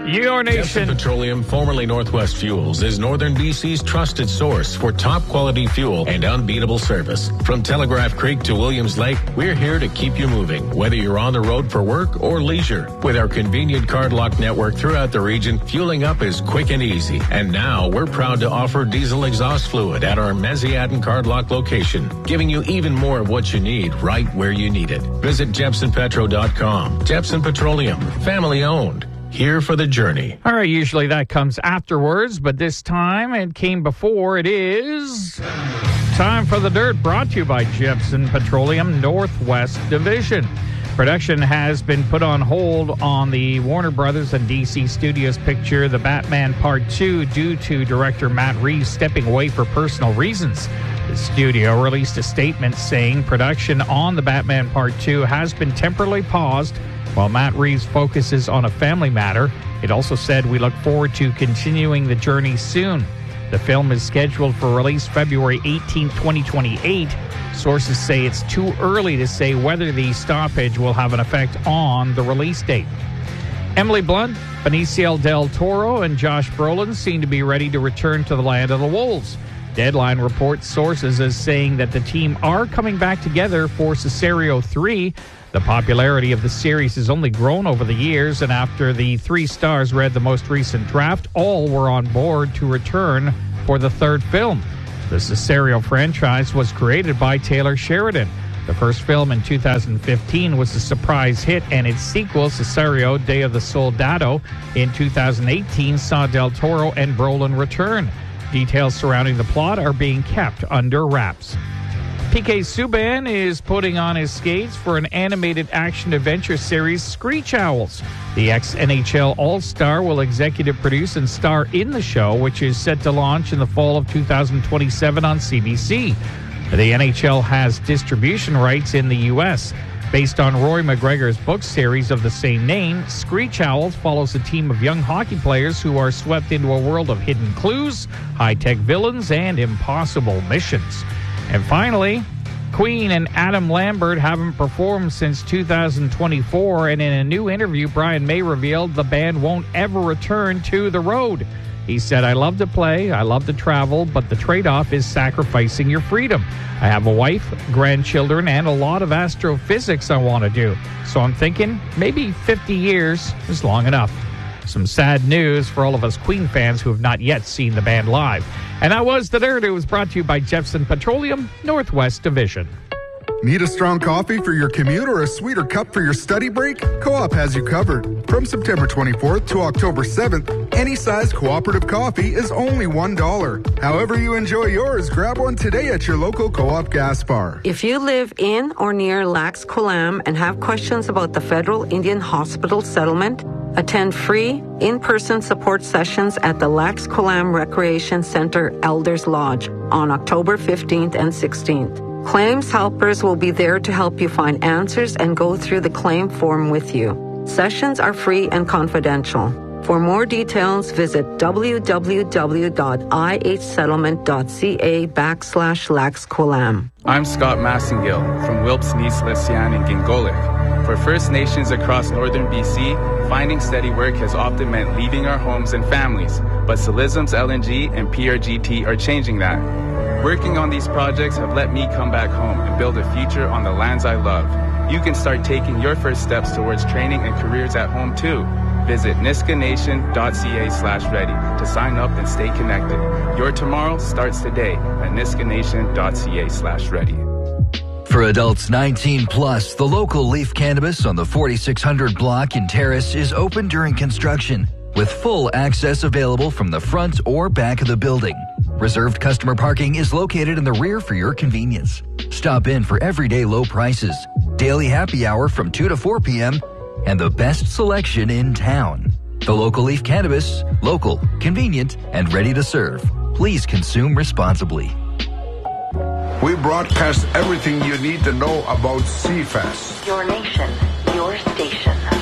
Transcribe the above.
Your Nation. Jepson Petroleum, formerly Northwest Fuels, is Northern BC's trusted source for top-quality fuel and unbeatable service. From Telegraph Creek to Williams Lake, we're here to keep you moving, whether you're on the road for work or leisure. With our convenient cardlock network throughout the region, fueling up is quick and easy. And now, we're proud to offer diesel exhaust fluid at our Mesiatin cardlock location, giving you even more of what you need right where you need it. Visit JepsonPetro.com. Jepson Petroleum, family-owned. Here for the journey. All right, usually that comes afterwards, but this time it came before. It is time for the dirt, brought to you by Jepson Petroleum Northwest Division. Production has been put on hold on the Warner Brothers and DC Studios picture The Batman Part 2 due to director Matt Reeves stepping away for personal reasons. The studio released a statement saying production on The Batman Part 2 has been temporarily paused while Matt Reeves focuses on a family matter. It also said, "We look forward to continuing the journey soon." The film is scheduled for release February 18, 2028. Sources say it's too early to say whether the stoppage will have an effect on the release date. Emily Blunt, Benicio del Toro, and Josh Brolin seem to be ready to return to the land of the wolves. Deadline reports sources as saying that the team are coming back together for Cesario 3. The popularity of the series has only grown over the years, and after the 3 stars read the most recent draft, all were on board to return for the third film. The Cesario franchise was created by Taylor Sheridan. The first film in 2015 was a surprise hit, and its sequel, Cesario, Day of the Soldado, in 2018 saw Del Toro and Brolin return. Details surrounding the plot are being kept under wraps. PK Subban is putting on his skates for an animated action-adventure series, Screech Owls. The ex-NHL All-Star will executive produce and star in the show, which is set to launch in the fall of 2027 on CBC. The NHL has distribution rights in the U.S. Based on Roy McGregor's book series of the same name, Screech Owls follows a team of young hockey players who are swept into a world of hidden clues, high-tech villains, and impossible missions. And finally, Queen and Adam Lambert haven't performed since 2024, and in a new interview, Brian May revealed the band won't ever return to the road. He said, "I love to play, I love to travel, but the trade-off is sacrificing your freedom. I have a wife, grandchildren, and a lot of astrophysics I want to do. So I'm thinking maybe 50 years is long enough." Some sad news for all of us Queen fans who have not yet seen the band live. And that was The Dirt. It was brought to you by Jepson Petroleum Northwest Division. Need a strong coffee for your commute or a sweeter cup for your study break? Co-op has you covered. From September 24th to October 7th, any size cooperative coffee is only $1. However you enjoy yours, grab one today at your local Co-op gas bar. If you live in or near Lax Kw'alaam and have questions about the Federal Indian Hospital settlement, attend free in-person support sessions at the Lax Kw'alaam Recreation Center Elders Lodge on October 15th and 16th. Claims helpers will be there to help you find answers and go through the claim form with you. Sessions are free and confidential. For more details, visit www.ihsettlement.ca/Lax Kw'alaam. I'm Scott Massengill from Wilpes, Nice-Lesian, and Gingolik. For First Nations across northern BC, finding steady work has often meant leaving our homes and families, but Silism's LNG and PRGT are changing that. Working on these projects have let me come back home and build a future on the lands I love. You can start taking your first steps towards training and careers at home too. Visit niskanation.ca/ready to sign up and stay connected. Your tomorrow starts today at niskanation.ca/ready. For adults 19 plus, the local Leaf Cannabis on the 4600 block in Terrace is open during construction, with full access available from the front or back of the building. Reserved customer parking is located in the rear for your convenience. Stop in for everyday low prices, daily happy hour from 2 to 4 p.m., and the best selection in town. The local Leaf Cannabis, local, convenient, and ready to serve. Please consume responsibly. We broadcast everything you need to know about CFAS. Your nation, your station.